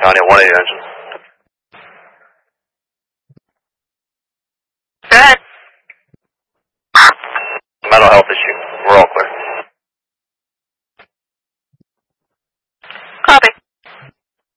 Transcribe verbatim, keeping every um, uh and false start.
County at one eighty engine. Good. Mental health issue.